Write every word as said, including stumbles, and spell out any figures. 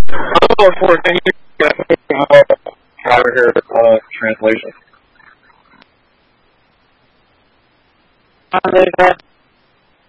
Oh, for can you get more here uh, translation? Translation.